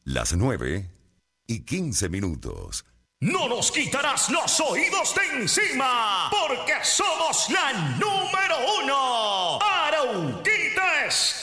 Las 9:15. No nos quitarás los oídos de encima, porque somos la número 1. Arauquita